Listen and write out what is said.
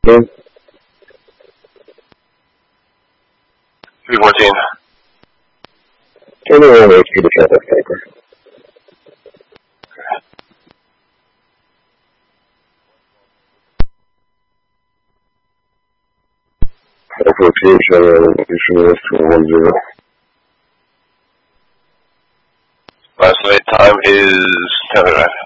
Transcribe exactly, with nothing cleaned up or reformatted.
Yeah. three fourteen. Anyone H P to check that paper. five fourteen, showing additional list to one zero. Last night time is ten oh nine.